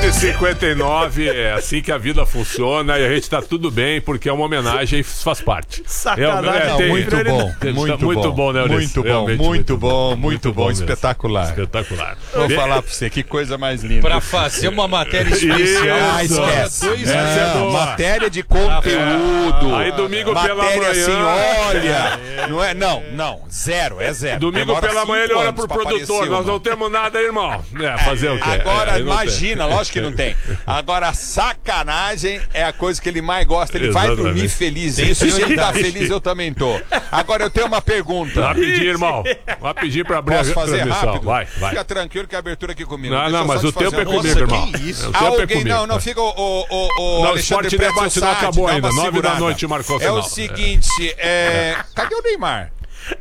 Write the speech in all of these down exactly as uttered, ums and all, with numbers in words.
e cinquenta e nove, é assim que a vida funciona e a gente tá tudo bem, porque é uma homenagem e faz parte. Sacanagem. É, Não, tem, muito tem, bom, tem, muito, muito bom, bom, né, Ulisses? muito bom, muito, muito bom, muito, muito bom, bom espetacular. Espetacular. Vou Bem... falar pra você, que coisa mais linda. Pra fazer uma matéria especial. Ah, esquece. Dois é, é matéria de conteúdo. Aí domingo matéria pela manhã. assim, olha. É. Não é, não, não, zero, é zero. Domingo Demora pela manhã ele olha pro produtor, nós uma. não temos nada, irmão. É, fazer é, o quê? Agora, é, imagina, tem. Lógico que não tem. Agora, sacanagem é a coisa que ele mais gosta. Ele Exatamente. vai dormir feliz. Isso, se ele tá feliz, eu também tô. Agora, eu tenho uma pergunta. Rapidinho, irmão. Rapidinho pra abrir Posso a fazer transmissão. rápido? Vai, vai. Fica tranquilo que a abertura aqui comigo. Não, Deixa não, mas o tempo é comigo, Nossa, irmão. Isso? O tempo Alguém, é comigo. Não, não fica o, o, o, o não, Alexandre Esporte Debate não acabou ainda. Nove da noite marcou o É final. o seguinte, é... cadê o Neymar?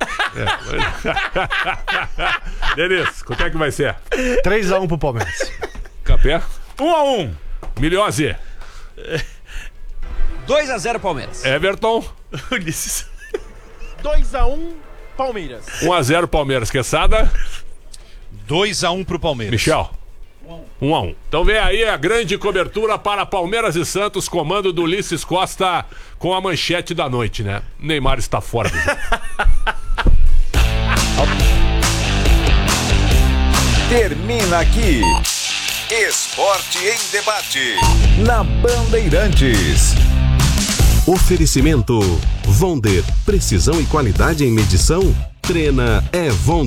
É. Denis, quanto é que vai ser? três a um pro Palmeiras. Capé? um a um. Milhose. dois a zero Palmeiras. Everton. Ulisses. dois a um Palmeiras. um a zero Palmeiras. Quesada. dois a um pro Palmeiras. Michel. um a um. Então vem aí a grande cobertura para Palmeiras e Santos, comando do Ulisses Costa com a manchete da noite, né? Neymar está fora do jogo. Termina aqui Esporte em Debate na Bandeirantes. Oferecimento Vonder, precisão e qualidade em medição. Trena é Vonder.